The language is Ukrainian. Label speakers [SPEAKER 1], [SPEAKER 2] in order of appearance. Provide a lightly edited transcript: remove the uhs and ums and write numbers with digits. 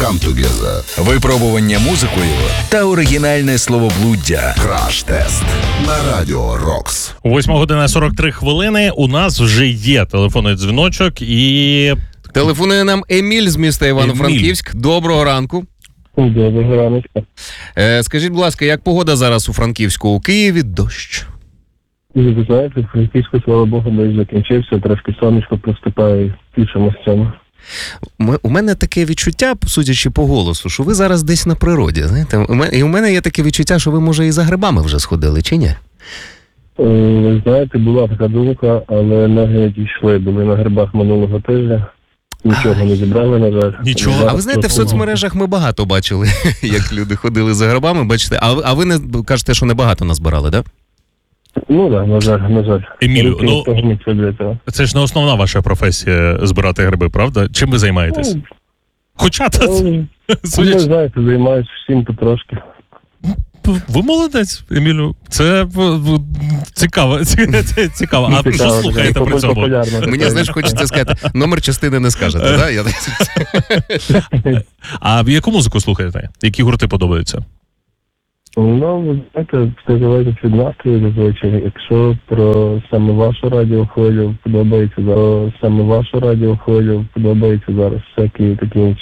[SPEAKER 1] Come Together.
[SPEAKER 2] Випробування музикою та оригінальне словоблуддя.
[SPEAKER 1] Краш-тест на Радіо Рокс.
[SPEAKER 3] 8:43. У нас вже є телефонний дзвіночок і...
[SPEAKER 4] Телефонує нам Еміль з міста Івано-Франківськ. Доброго ранку.
[SPEAKER 5] Доброго ранку.
[SPEAKER 4] Скажіть, будь ласка, як погода зараз у Франківську? У Києві дощ.
[SPEAKER 5] Ви знаєте, Франківську, слава Богу, дощ закінчився, трошки сонечко проступає, тішимо з цього.
[SPEAKER 4] У мене таке відчуття, судячи по голосу, що ви зараз десь на природі, знаєте? І у мене є таке відчуття, що ви, може, і за грибами вже сходили, чи ні?
[SPEAKER 5] Ви знаєте, була така думка, але ноги не дійшли. Були на грибах минулого тижня. Нічого не зібрали, на жаль.
[SPEAKER 3] Нічого.
[SPEAKER 4] А ви знаєте, в соцмережах ми багато бачили, як люди ходили за грибами, бачите. А ви не кажете, що небагато назбирали, так?
[SPEAKER 5] Ну так, на жаль.
[SPEAKER 3] Емілю, ну,
[SPEAKER 5] ну...
[SPEAKER 3] це ж не основна ваша професія збирати гриби, правда? Чим ви займаєтесь? Хоча,
[SPEAKER 5] Ви знаєте, займаюся всім потрошки.
[SPEAKER 3] ви молодець, Емілю. Це цікаво. Цікаво. А що слухаєте при цьому?
[SPEAKER 4] Мені, знаєш, хочеться сказати, номер частини не скажете, так?
[SPEAKER 3] А яку музику слухаєте? Які гурти подобаються?
[SPEAKER 5] Ну, ви знаєте, все залежить від настрою, зазвичай. Якщо про саме вашу радіохвилю подобається зараз всякі такі